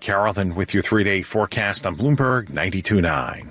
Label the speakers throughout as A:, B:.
A: Carrollton with your 3-day forecast on Bloomberg 92.9.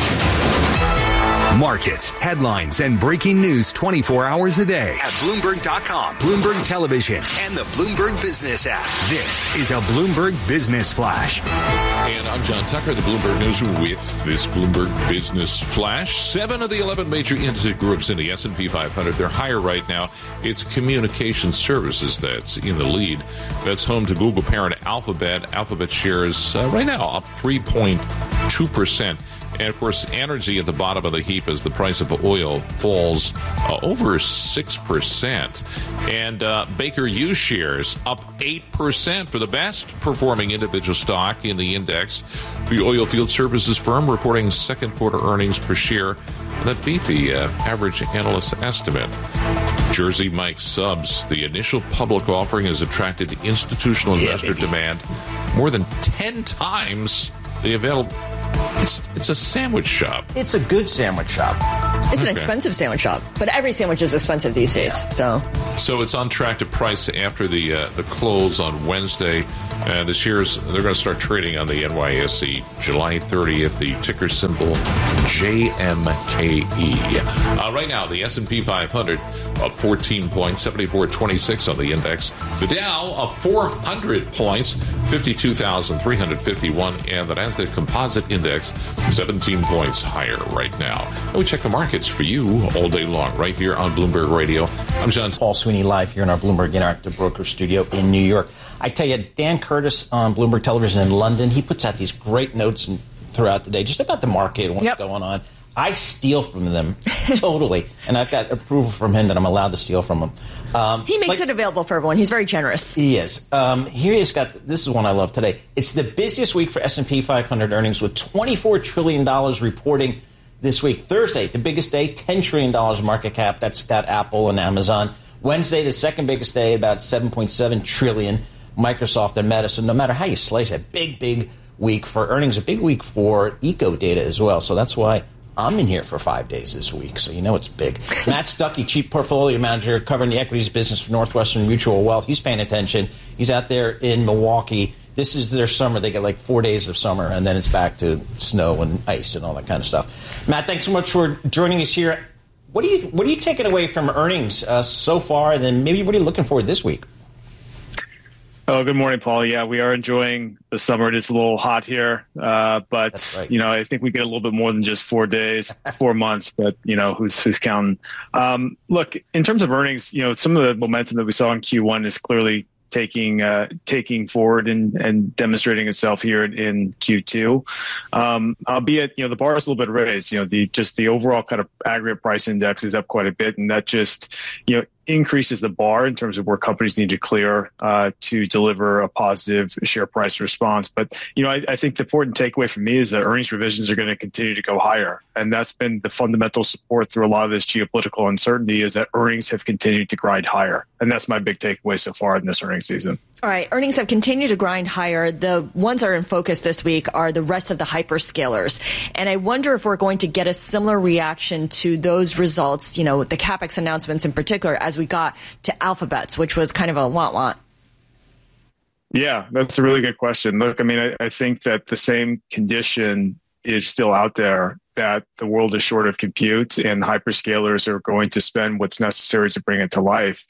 B: Markets, headlines, and breaking news 24 hours a day at Bloomberg.com, Bloomberg Television, and the Bloomberg Business app. This is a Bloomberg Business Flash.
C: And I'm John Tucker, the Bloomberg News with this Bloomberg Business Flash. 7 of the 11 major industry groups in the S&P 500, they're higher right now. It's communication services that's in the lead. That's home to Google parent Alphabet. Alphabet shares right now up 3.2%. And, of course, energy at the bottom of the heap as the price of oil falls over 6%. And Baker Hughes shares up 8% for the best performing individual stock in the index. The oilfield services firm reporting second quarter earnings per share that beat the average analyst estimate. Jersey Mike's Subs, the initial public offering has attracted institutional investor demand more than 10 times the available. It's a sandwich shop.
D: It's a good sandwich shop.
E: It's an expensive sandwich shop, but every sandwich is expensive these days. So
C: it's on track to price after the close on Wednesday. The shares, they're going to start trading on the NYSE July 30th. The ticker symbol JMKE. Right now, the S&P 500 up 14 points, 74.26 on the index. The Dow up 400 points, 52,351, and the Nasdaq Composite Index 17 points higher right now. And we check the markets for you all day long right here on Bloomberg Radio. I'm John
D: Paul Sweeney live here in our Bloomberg Interactive Broker studio in New York. I tell you, Dan Curtis on Bloomberg Television in London, he puts out these great notes throughout the day just about the market and what's going on. I steal from them totally, and I've got approval from him that I'm allowed to steal from him.
E: He makes it available for everyone. He's very generous.
D: He is. Here he's got, this is one I love today. It's the busiest week for S&P 500 earnings with $24 trillion reporting this week. Thursday, the biggest day, $10 trillion market cap. That's got Apple and Amazon. Wednesday, the second biggest day, about $7.7 trillion, Microsoft and Meta. So no matter how you slice it, big week for earnings, a big week for eco data as well. So that's why I'm in here for 5 days this week, so you know it's big. Matt Stuckey, Chief Portfolio Manager, covering the equities business for Northwestern Mutual Wealth. He's paying attention. He's out there in Milwaukee. This is their summer. They get like 4 days of summer, and then it's back to snow and ice and all that kind of stuff. Matt, thanks so much for joining us here. What are you taking away from earnings so far, and then maybe what are you looking for this week?
F: Oh, good morning, Paul. Yeah, we are enjoying the summer. It is a little hot here, but right. I think we get a little bit more than just 4 days, 4 months. But who's counting? Look, in terms of earnings, some of the momentum that we saw in Q1 is clearly taking forward and demonstrating itself here in Q2. Albeit, the bar is a little bit raised. The overall kind of aggregate price index is up quite a bit, and that just increases the bar in terms of where companies need to clear to deliver a positive share price response. But, I think the important takeaway for me is that earnings revisions are going to continue to go higher. And that's been the fundamental support through a lot of this geopolitical uncertainty, is that earnings have continued to grind higher. And that's my big takeaway so far in this earnings season.
E: All right. Earnings have continued to grind higher. The ones that are in focus this week are the rest of the hyperscalers. And I wonder if we're going to get a similar reaction to those results, the CapEx announcements in particular, as we got to Alphabet's, which was kind of a want.
F: Yeah, that's a really good question. Look, I think that the same condition is still out there, that the world is short of compute and hyperscalers are going to spend what's necessary to bring it to life.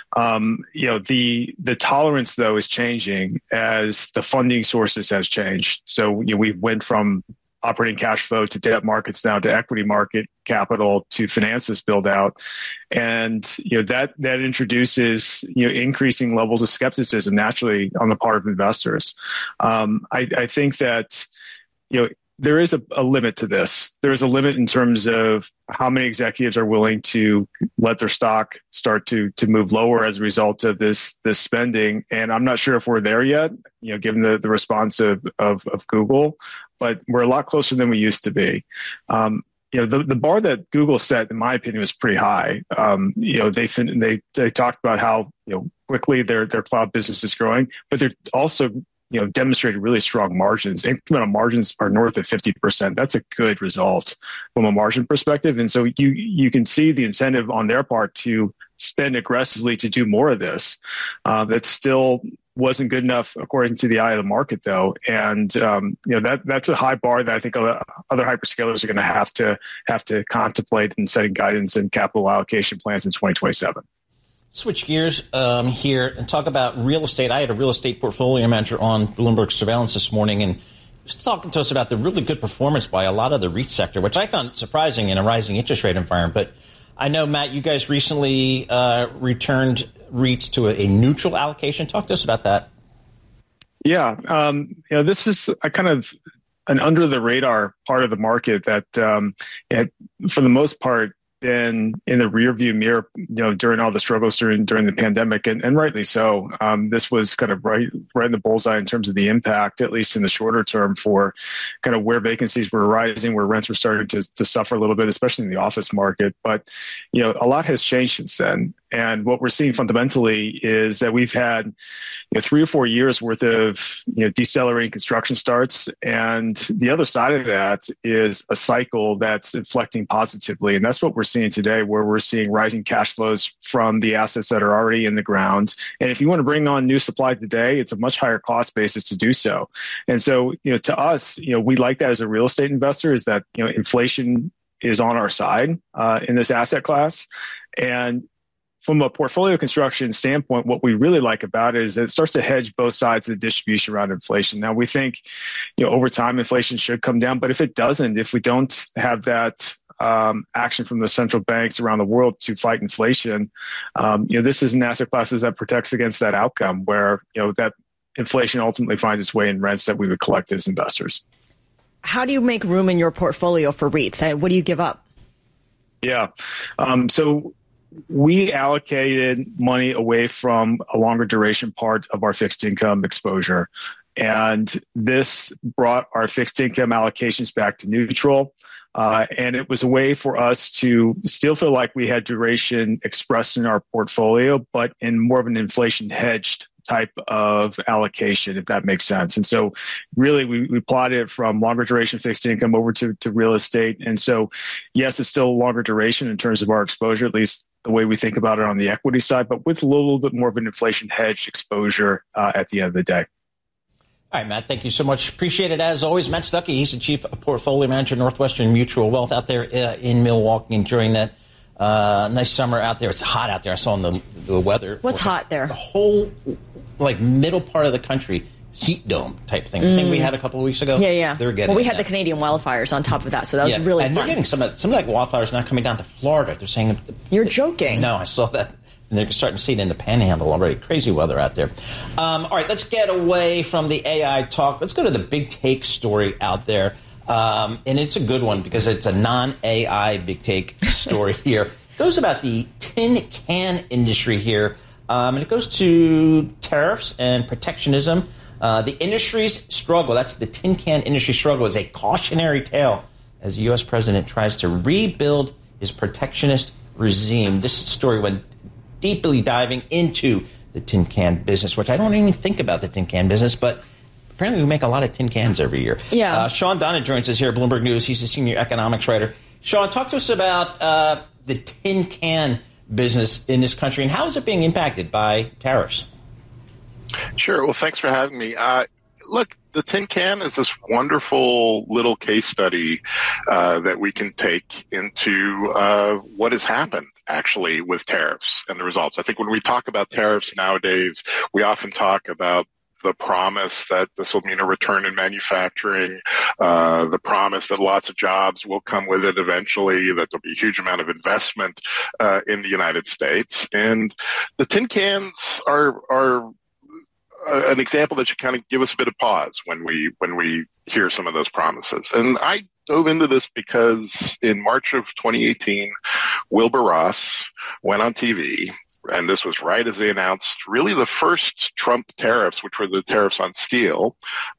F: The tolerance, though, is changing as the funding sources has changed. So we went from operating cash flow to debt markets now to equity market capital to finance this build out. And, that introduces, increasing levels of skepticism naturally on the part of investors. I think that, there is a limit to this. There is a limit in terms of how many executives are willing to let their stock start to move lower as a result of this spending. And I'm not sure if we're there yet, given the response of Google, but we're a lot closer than we used to be. The bar that Google set, in my opinion, was pretty high. They talked about how quickly their cloud business is growing, but they're also demonstrated really strong margins. Incremental margins are north of 50%. That's a good result from a margin perspective. And so you can see the incentive on their part to spend aggressively to do more of this. That's still wasn't good enough according to the eye of the market, though, and that's a high bar that I think other hyperscalers are going to have to contemplate in setting guidance and capital allocation plans in 2027.
D: Switch gears here and talk about real estate. I had a real estate portfolio manager on Bloomberg Surveillance this morning, and he was talking to us about the really good performance by a lot of the REIT sector, which I found surprising in a rising interest rate environment. But I know, Matt, you guys recently returned REITs to a neutral allocation. Talk to us about that.
F: Yeah, this is a kind of an under the radar part of the market that, for the most part, been in the rearview mirror, during all the struggles during the pandemic, and rightly so. This was kind of right in the bullseye in terms of the impact, at least in the shorter term, for kind of where vacancies were rising, where rents were starting to suffer a little bit, especially in the office market. But a lot has changed since then, and what we're seeing fundamentally is that we've had 3 or 4 years worth of decelerating construction starts, and the other side of that is a cycle that's inflecting positively, and that's what we're seeing today, where we're seeing rising cash flows from the assets that are already in the ground. And if you want to bring on new supply today, it's a much higher cost basis to do so. And so, to us, we like that as a real estate investor, is that inflation is on our side in this asset class. And from a portfolio construction standpoint, what we really like about it is that it starts to hedge both sides of the distribution around inflation. Now, we think, over time, inflation should come down, but if it doesn't, if we don't have that action from the central banks around the world to fight inflation, this is an asset class that protects against that outcome, where that inflation ultimately finds its way in rents that we would collect as investors.
E: How do you make room in your portfolio for REITs? What do you give up?
F: Yeah, so we allocated money away from a longer duration part of our fixed income exposure, and this brought our fixed income allocations back to neutral. And it was a way for us to still feel like we had duration expressed in our portfolio, but in more of an inflation hedged type of allocation, if that makes sense. And so really we plotted it from longer duration fixed income over to real estate. And so, yes, it's still longer duration in terms of our exposure, at least the way we think about it on the equity side, but with a little bit more of an inflation hedged exposure at the end of the day.
D: All right, Matt, thank you so much. Appreciate it as always. Matt Stuckey, he's the Chief Portfolio Manager, Northwestern Mutual Wealth, out there in Milwaukee, enjoying that nice summer out there. It's hot out there. I saw in the weather.
E: What's hot there?
D: The whole middle part of the country, heat dome type thing. The thing we had a couple of weeks ago.
E: Yeah.
D: They're getting.
E: Well, we had the Canadian wildfires on top of that, so that was really
D: and
E: fun.
D: they're getting some of that wildfires now coming down to Florida. They're saying
E: you're joking.
D: No, I saw that. And they're starting to see it in the Panhandle already. Crazy weather out there. All right, let's get away from the AI talk. Let's go to the big take story out there. And it's a good one because it's a non-AI big take story here. It goes about the tin can industry here. And it goes to tariffs and protectionism. The industry's struggle, that's the tin can industry struggle, is a cautionary tale as the U.S. president tries to rebuild his protectionist regime. This story went deeply diving into the tin can business, which I don't even think about the tin can business, but apparently we make a lot of tin cans every year.
E: Yeah.
D: Sean Donna joins us here at Bloomberg News. He's a senior economics writer. Sean, talk to us about the tin can business in this country and how is it being impacted by tariffs?
G: Sure. Well, thanks for having me. Look, the tin can is this wonderful little case study that we can take into what has happened actually with tariffs and the results. I think when we talk about tariffs nowadays, we often talk about the promise that this will mean a return in manufacturing, the promise that lots of jobs will come with it eventually, that there'll be a huge amount of investment in the United States. And the tin cans are an example that should kind of give us a bit of pause when we hear some of those promises. And I dove into this because in March of 2018, Wilbur Ross went on TV, and this was right as they announced really the first Trump tariffs, which were the tariffs on steel.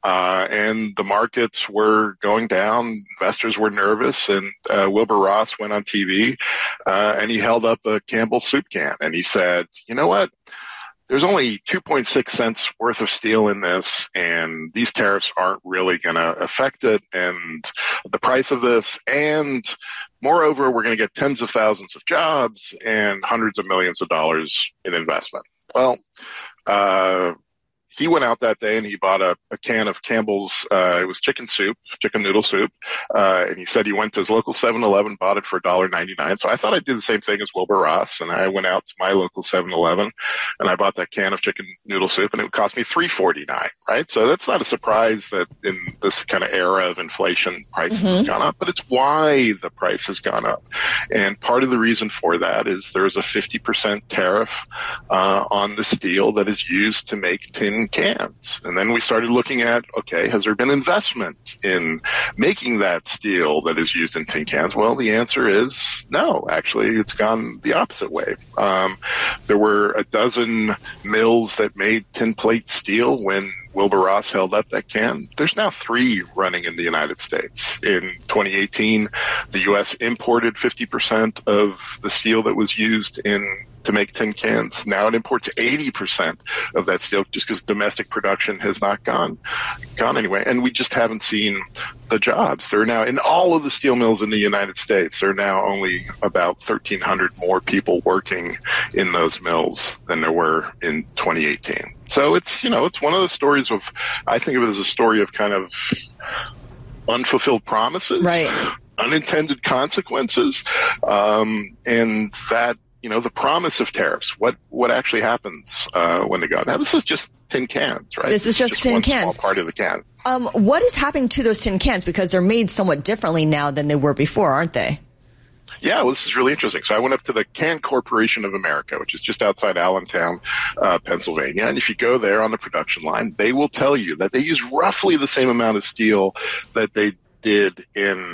G: And the markets were going down. Investors were nervous. And Wilbur Ross went on TV and he held up a Campbell soup can. And he said, you know what? There's only 2.6 cents worth of steel in this, and these tariffs aren't really going to affect it and the price of this. And moreover, we're going to get tens of thousands of jobs and hundreds of millions of dollars in investment. Well, he went out that day and he bought a can of Campbell's, it was chicken noodle soup. And he said he went to his local 7-Eleven, bought it for $1.99. So I thought I'd do the same thing as Wilbur Ross. And I went out to my local 7-Eleven and I bought that can of chicken noodle soup and it would cost me $3.49, right? So that's not a surprise that in this kind of era of inflation, prices have gone up, but it's why the price has gone up. And part of the reason for that is there's a 50% tariff on the steel that is used to make tin cans. And then we started looking at, okay, has there been investment in making that steel that is used in tin cans? Well, the answer is no. Actually, it's gone the opposite way. There were a dozen mills that made tin plate steel when Wilbur Ross held up that can. There's now 3 running in the United States. In 2018, the U.S. imported 50% of the steel that was used to make tin cans. Now it imports 80% of that steel just because domestic production has not gone anyway. And we just haven't seen the jobs. There are now, in all of the steel mills in the United States, there are now only about 1,300 more people working in those mills than there were in 2018. So it's one of those stories of, I think of it as a story of kind of unfulfilled promises, right? Unintended consequences, and that, the promise of tariffs, what actually happens when they go. Now, this is just tin cans, right?
E: This is just tin cans.
G: Small part of the can.
E: What is happening to those tin cans? Because they're made somewhat differently now than they were before, aren't they?
G: Yeah, well, this is really interesting. So I went up to the Can Corporation of America, which is just outside Allentown, Pennsylvania. And if you go there on the production line, they will tell you that they use roughly the same amount of steel that they did in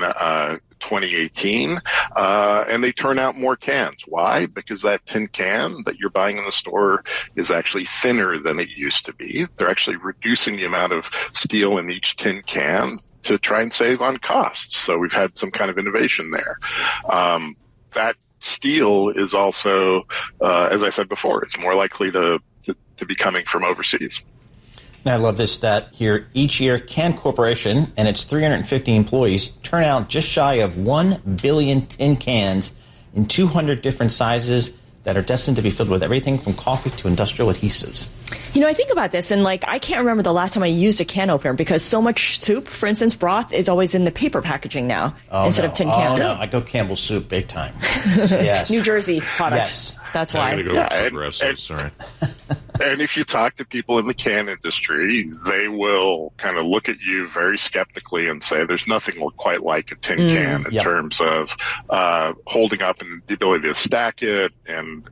G: 2018, and they turn out more cans. Why? Because that tin can that you're buying in the store is actually thinner than it used to be. They're actually reducing the amount of steel in each tin can to try and save on costs. So we've had some kind of innovation there. That steel is also, as I said before, it's more likely to be coming from overseas.
D: And I love this stat here. Each year, Can Corporation and its 350 employees turn out just shy of 1 billion tin cans in 200 different sizes that are destined to be filled with everything from coffee to industrial adhesives.
E: I think about this, and I can't remember the last time I used a can opener because so much soup, for instance, broth, is always in the paper packaging now instead of tin cans.
D: Oh, no. I go Campbell's soup big time. Yes.
E: New Jersey products. Yes. That's why.
C: I'm going to go with Progressive, sorry.
G: And if you talk to people in the can industry, they will kind of look at you very skeptically and say there's nothing quite like a tin can in terms of holding up and the ability to stack it and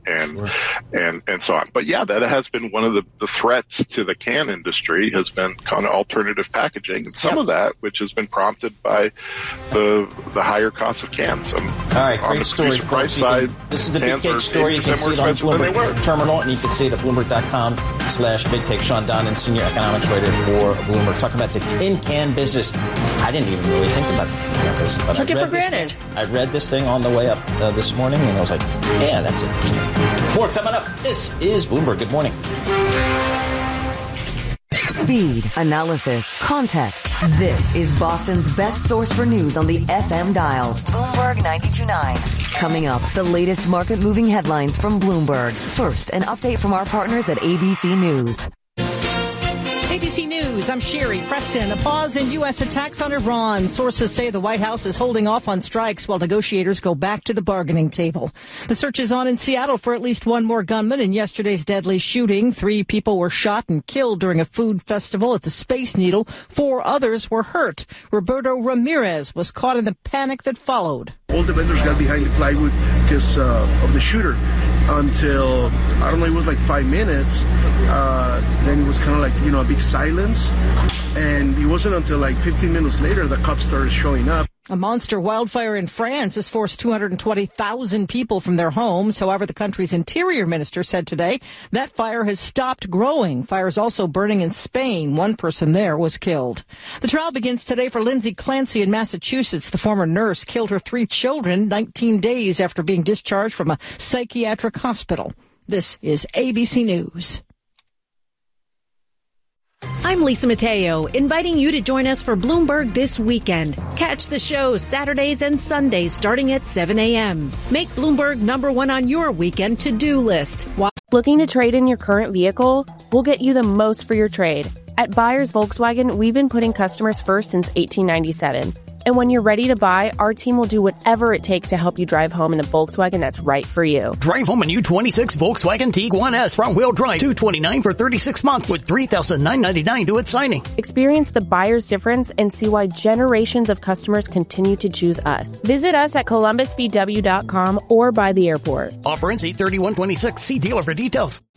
G: so on. But yeah, that has been one of the threats to the can industry has been kind of alternative packaging, and some of that which has been prompted by the higher cost of cans. And
D: all right, great story.
G: Price side,
D: this is the Big Take story. You can see it on Bloomberg Terminal, and you can see it at Bloomberg.com/Big Take. Sean Donnan, senior economics writer for Bloomberg, talking about the tin can business. I didn't even really think about this. But
E: took it for granted.
D: I read this thing on the way up this morning, and I was like, yeah, that's interesting. More coming up. This is Bloomberg. Good morning.
H: Speed, analysis, context. This is Boston's best source for news on the FM dial. Bloomberg 92.9. Coming up, the latest market-moving headlines from Bloomberg. First, an update from our partners at ABC News.
I: ABC News, I'm Sherry Preston. A pause in U.S. attacks on Iran. Sources say the White House is holding off on strikes while negotiators go back to the bargaining table. The search is on in Seattle for at least one more gunman in yesterday's deadly shooting. 3 people were shot and killed during a food festival at the Space Needle. 4 others were hurt. Roberto Ramirez was caught in the panic that followed.
J: All the vendors got behind the plywood because of the shooter until, I don't know, it was like 5 minutes. Then it was kind of like, a big silence. And it wasn't until like 15 minutes later the cops started showing up.
I: A monster wildfire in France has forced 220,000 people from their homes. However, the country's interior minister said today that fire has stopped growing. Fire is also burning in Spain. 1 person there was killed. The trial begins today for Lindsay Clancy in Massachusetts. The former nurse killed her 3 children 19 days after being discharged from a psychiatric hospital. This is ABC News.
K: I'm Lisa Mateo, inviting you to join us for Bloomberg This Weekend. Catch the show Saturdays and Sundays starting at 7 a.m. Make Bloomberg #1 on your weekend to-do list.
L: Looking to trade in your current vehicle? We'll get you the most for your trade. At Buyers Volkswagen, we've been putting customers first since 1897. And when you're ready to buy, our team will do whatever it takes to help you drive home in the Volkswagen that's right for you.
M: Drive home a new 26 Volkswagen Tiguan S front-wheel drive, $229 for 36 months with $3,999 due at signing.
L: Experience the buyer's difference and see why generations of customers continue to choose us. Visit us at columbusvw.com or by the airport.
M: Offer ends 8/31/26. See dealer for details.